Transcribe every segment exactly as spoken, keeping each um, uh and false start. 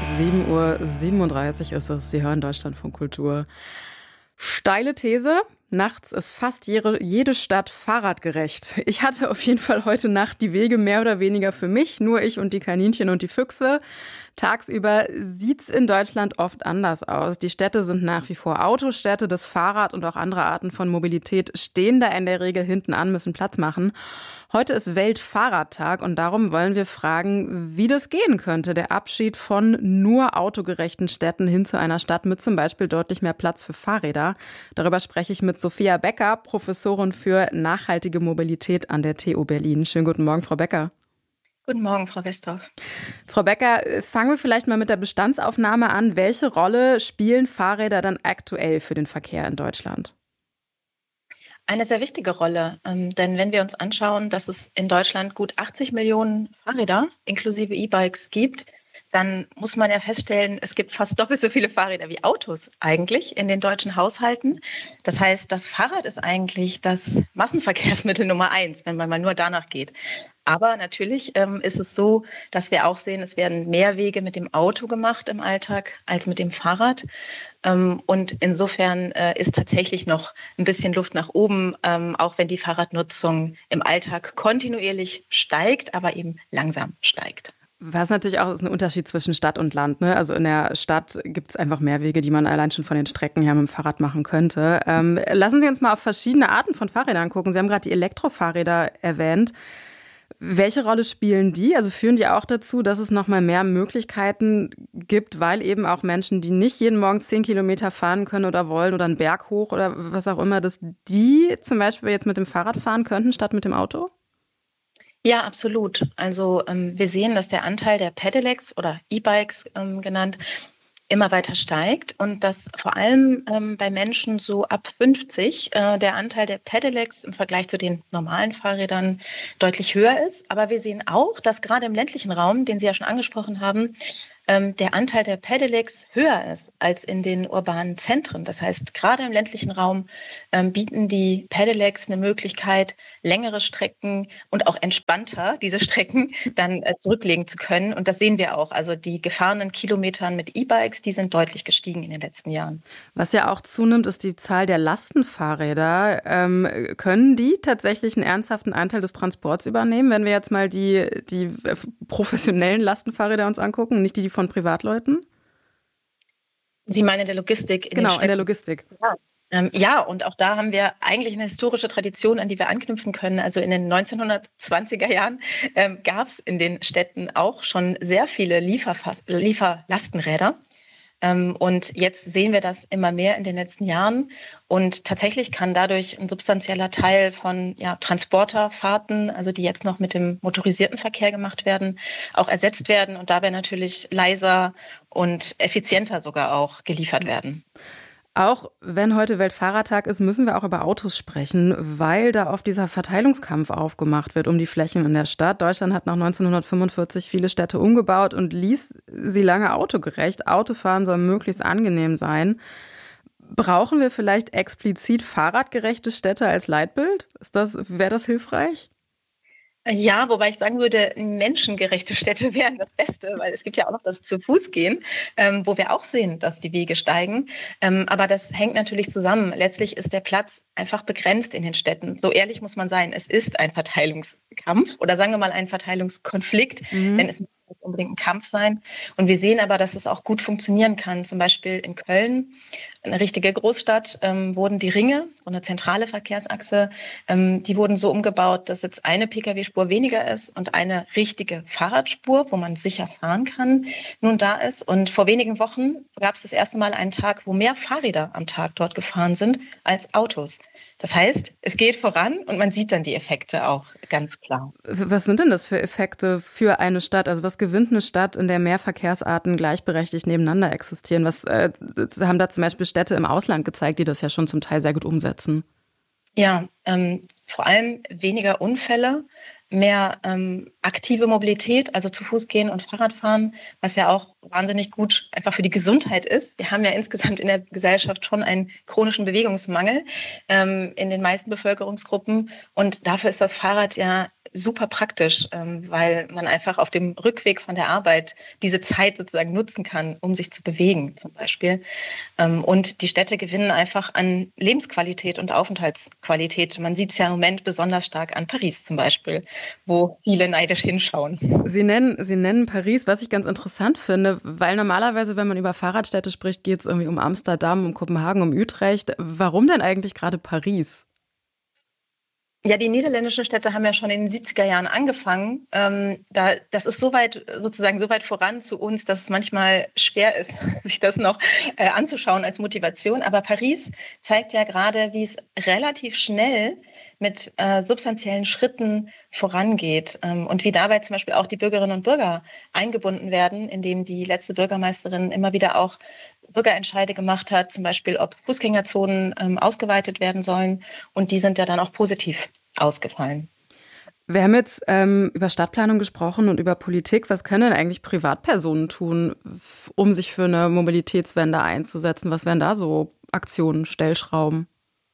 sieben Uhr siebenunddreißig ist es. Sie hören Deutschlandfunk Kultur. Steile These. Nachts ist fast jede, jede Stadt fahrradgerecht. Ich hatte auf jeden Fall heute Nacht die Wege mehr oder weniger für mich, nur ich und die Kaninchen und die Füchse. Tagsüber sieht's in Deutschland oft anders aus. Die Städte sind nach wie vor Autostädte. Das Fahrrad und auch andere Arten von Mobilität stehen da in der Regel hinten an, müssen Platz machen. Heute ist Weltfahrradtag und darum wollen wir fragen, wie das gehen könnte. Der Abschied von nur autogerechten Städten hin zu einer Stadt mit zum Beispiel deutlich mehr Platz für Fahrräder. Darüber spreche ich mit Sophia Becker, Professorin für nachhaltige Mobilität an der T U Berlin. Schönen guten Morgen, Frau Becker. Guten Morgen, Frau Westhoff. Frau Becker, fangen wir vielleicht mal mit der Bestandsaufnahme an. Welche Rolle spielen Fahrräder dann aktuell für den Verkehr in Deutschland? Eine sehr wichtige Rolle, ähm, denn wenn wir uns anschauen, dass es in Deutschland gut achtzig Millionen Fahrräder inklusive E-Bikes gibt, dann muss man ja feststellen, es gibt fast doppelt so viele Fahrräder wie Autos eigentlich in den deutschen Haushalten. Das heißt, das Fahrrad ist eigentlich das Massenverkehrsmittel Nummer eins, wenn man mal nur danach geht. Aber natürlich ähm, ist es so, dass wir auch sehen, es werden mehr Wege mit dem Auto gemacht im Alltag als mit dem Fahrrad. Ähm, und insofern äh, ist tatsächlich noch ein bisschen Luft nach oben, ähm, auch wenn die Fahrradnutzung im Alltag kontinuierlich steigt, aber eben langsam steigt. Was natürlich auch ist ein Unterschied zwischen Stadt und Land, ne? Also in der Stadt gibt es einfach mehr Wege, die man allein schon von den Strecken her mit dem Fahrrad machen könnte. Ähm, lassen Sie uns mal auf verschiedene Arten von Fahrrädern gucken. Sie haben gerade die Elektrofahrräder erwähnt. Welche Rolle spielen die? Also führen die auch dazu, dass es noch mal mehr Möglichkeiten gibt, weil eben auch Menschen, die nicht jeden Morgen zehn Kilometer fahren können oder wollen oder einen Berg hoch oder was auch immer, dass die zum Beispiel jetzt mit dem Fahrrad fahren könnten statt mit dem Auto? Ja, absolut. Also ähm, wir sehen, dass der Anteil der Pedelecs oder E-Bikes ähm, genannt immer weiter steigt und dass vor allem ähm, bei Menschen so ab fünfzig äh, der Anteil der Pedelecs im Vergleich zu den normalen Fahrrädern deutlich höher ist. Aber wir sehen auch, dass gerade im ländlichen Raum, den Sie ja schon angesprochen haben, ähm, der Anteil der Pedelecs höher ist als in den urbanen Zentren. Das heißt, gerade im ländlichen Raum ähm, bieten die Pedelecs eine Möglichkeit, längere Strecken und auch entspannter diese Strecken dann äh, zurücklegen zu können. Und das sehen wir auch. Also die gefahrenen Kilometern mit E-Bikes, die sind deutlich gestiegen in den letzten Jahren. Was ja auch zunimmt, ist die Zahl der Lastenfahrräder. Ähm, können die tatsächlich einen ernsthaften Anteil des Transports übernehmen, wenn wir jetzt mal die, die professionellen Lastenfahrräder uns angucken, nicht die, die von Privatleuten? Sie meinen in der Logistik? In genau, in der Logistik. Ja. Ähm, ja, und auch da haben wir eigentlich eine historische Tradition, an die wir anknüpfen können. Also in den neunzehnhundertzwanziger Jahren ähm, gab es in den Städten auch schon sehr viele Lieferfass- Lieferlastenräder. Ähm, und jetzt sehen wir das immer mehr in den letzten Jahren. Und tatsächlich kann dadurch ein substanzieller Teil von ja, Transporterfahrten, also die jetzt noch mit dem motorisierten Verkehr gemacht werden, auch ersetzt werden und dabei natürlich leiser und effizienter sogar auch geliefert werden. Auch wenn heute Weltfahrradtag ist, müssen wir auch über Autos sprechen, weil da oft dieser Verteilungskampf aufgemacht wird um die Flächen in der Stadt. Deutschland hat nach neunzehnhundertfünfundvierzig viele Städte umgebaut und ließ sie lange autogerecht. Autofahren soll möglichst angenehm sein. Brauchen wir vielleicht explizit fahrradgerechte Städte als Leitbild? Ist das, wäre das hilfreich? Ja, wobei ich sagen würde, menschengerechte Städte wären das Beste, weil es gibt ja auch noch das Zu-Fuß-Gehen, ähm, wo wir auch sehen, dass die Wege steigen. Ähm, aber das hängt natürlich zusammen. Letztlich ist der Platz einfach begrenzt in den Städten. So ehrlich muss man sein, es ist ein Verteilungskampf oder sagen wir mal ein Verteilungskonflikt, mhm. denn es muss nicht unbedingt ein Kampf sein. Und wir sehen aber, dass es auch gut funktionieren kann. Zum Beispiel in Köln, eine richtige Großstadt, ähm, wurden die Ringe, so eine zentrale Verkehrsachse, ähm, die wurden so umgebaut, dass jetzt eine Pkw-Spur weniger ist und eine richtige Fahrradspur, wo man sicher fahren kann, nun da ist. Und vor wenigen Wochen gab es das erste Mal einen Tag, wo mehr Fahrräder am Tag dort gefahren sind als Autos. Das heißt, es geht voran und man sieht dann die Effekte auch ganz klar. Was sind denn das für Effekte für eine Stadt? Also was gewinnt eine Stadt, in der mehr Verkehrsarten gleichberechtigt nebeneinander existieren? Was äh, haben da zum Beispiel Städte im Ausland gezeigt, die das ja schon zum Teil sehr gut umsetzen? Ja, ähm, vor allem weniger Unfälle, mehr ähm, aktive Mobilität, also zu Fuß gehen und Fahrradfahren, was ja auch wahnsinnig gut einfach für die Gesundheit ist. Wir haben ja insgesamt in der Gesellschaft schon einen chronischen Bewegungsmangel ähm, in den meisten Bevölkerungsgruppen und dafür ist das Fahrrad ja super praktisch, ähm, weil man einfach auf dem Rückweg von der Arbeit diese Zeit sozusagen nutzen kann, um sich zu bewegen zum Beispiel. Ähm, und die Städte gewinnen einfach an Lebensqualität und Aufenthaltsqualität. Man sieht es ja im Moment besonders stark an Paris zum Beispiel, wo viele neidisch hinschauen. Sie nennen, Sie nennen Paris, was ich ganz interessant finde, weil normalerweise, wenn man über Fahrradstädte spricht, geht es irgendwie um Amsterdam, um Kopenhagen, um Utrecht. Warum denn eigentlich gerade Paris? Ja, die niederländischen Städte haben ja schon in den siebziger Jahren angefangen. Ähm, da, das ist so weit, sozusagen so weit voran zu uns, dass es manchmal schwer ist, sich das noch äh, anzuschauen als Motivation. Aber Paris zeigt ja gerade, wie es relativ schnell mit äh, substanziellen Schritten vorangeht ähm, und wie dabei zum Beispiel auch die Bürgerinnen und Bürger eingebunden werden, indem die letzte Bürgermeisterin immer wieder auch Bürgerentscheide gemacht hat, zum Beispiel, ob Fußgängerzonen ähm, ausgeweitet werden sollen. Und die sind ja dann auch positiv ausgefallen. Wir haben jetzt ähm, über Stadtplanung gesprochen und über Politik. Was können denn eigentlich Privatpersonen tun, um sich für eine Mobilitätswende einzusetzen? Was wären da so Aktionen, Stellschrauben?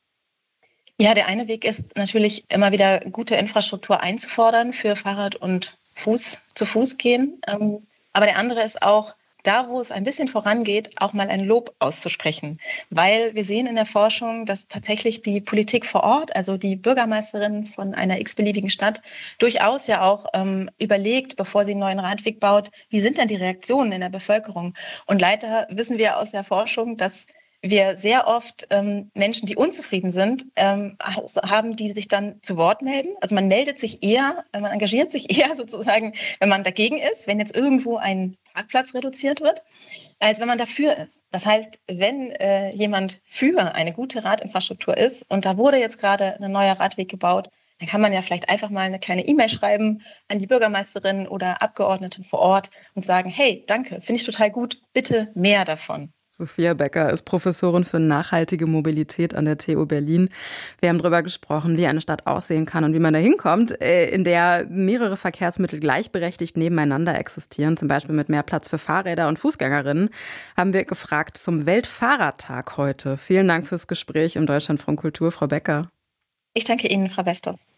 Ja, der eine Weg ist natürlich immer wieder gute Infrastruktur einzufordern für Fahrrad und Fuß, zu Fuß gehen. Ähm, aber der andere ist auch, da, wo es ein bisschen vorangeht, auch mal ein Lob auszusprechen. Weil wir sehen in der Forschung, dass tatsächlich die Politik vor Ort, also die Bürgermeisterin von einer x-beliebigen Stadt, durchaus ja auch ähm, überlegt, bevor sie einen neuen Radweg baut, wie sind denn die Reaktionen in der Bevölkerung? Und leider wissen wir aus der Forschung, dass wir sehr oft ähm, Menschen, die unzufrieden sind, ähm, haben, die sich dann zu Wort melden. Also man meldet sich eher, man engagiert sich eher sozusagen, wenn man dagegen ist, wenn jetzt irgendwo ein Parkplatz reduziert wird, als wenn man dafür ist. Das heißt, wenn äh, jemand für eine gute Radinfrastruktur ist und da wurde jetzt gerade ein neuer Radweg gebaut, dann kann man ja vielleicht einfach mal eine kleine E-Mail schreiben an die Bürgermeisterin oder Abgeordneten vor Ort und sagen, hey, danke, finde ich total gut, bitte mehr davon. Sophia Becker ist Professorin für nachhaltige Mobilität an der T U Berlin. Wir haben darüber gesprochen, wie eine Stadt aussehen kann und wie man da hinkommt, in der mehrere Verkehrsmittel gleichberechtigt nebeneinander existieren, zum Beispiel mit mehr Platz für Fahrräder und Fußgängerinnen, haben wir gefragt zum Weltfahrradtag heute. Vielen Dank fürs Gespräch im Deutschlandfunk Kultur, Frau Becker. Ich danke Ihnen, Frau Westorf.